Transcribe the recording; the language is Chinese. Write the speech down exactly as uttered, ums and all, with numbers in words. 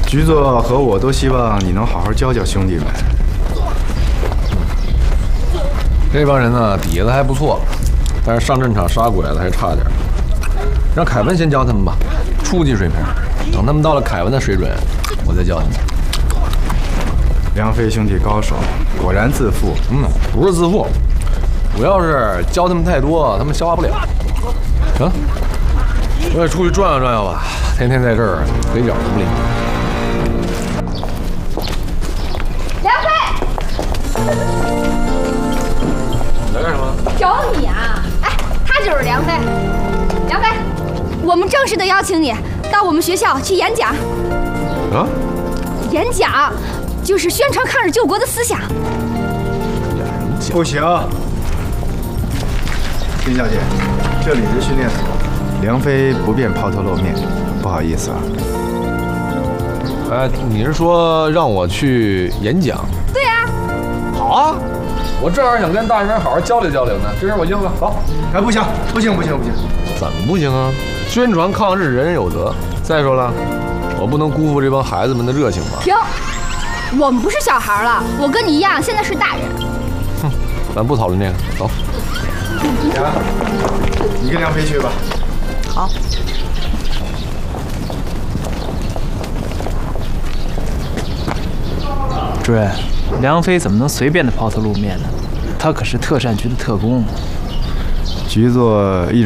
局座和我都希望你能好好教教兄弟们。 这帮人呢，底子还不错，但是上阵场杀鬼子还差点。让凯文先教他们吧，初级水平。等他们到了凯文的水准，我再教你们。 梁飞兄弟高手，果然自负。 嗯，不是自负，主要是教他们太多，他们消化不了。行，我也出去转悠转悠吧，天天在这儿腿脚都不灵。 梁飞， 你来干什么？ 找你啊！哎，他就是梁飞。梁飞，我们正式的邀请你到我们学校去演讲。 啊？ 演讲就是宣传抗日救国的思想。 不行，金小姐，这里是训练所，梁飞不便抛头露面，不好意思啊。 哎，你是说让我去演讲？ 对呀、啊。 好啊，我正好想跟大学生好好交流交流呢。这事我应了。好， 哎，不行，不行，不行，不行， 怎么不行啊？宣传抗日，人人有责。再说了，我不能辜负这帮孩子们的热情吧？ 停，我们不是小孩了，我跟你一样，现在是大人。 哼，咱不讨论这个，走。 呀，你跟梁飞去吧。 好。 主任，梁飞怎么能随便的抛头露面呢？他可是特战局的特工。 局座一直。